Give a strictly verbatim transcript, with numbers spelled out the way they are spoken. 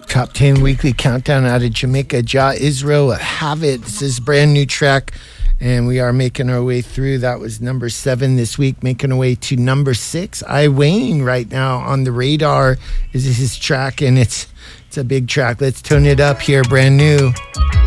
Top ten weekly countdown out of Jamaica. Jah Israel, Have It. This is a brand new track, and we are making our way through. That was number seven this week, making our way to number six. I Wayne right now on the radar is his track, and it's it's a big track. Let's tune it up here, brand new.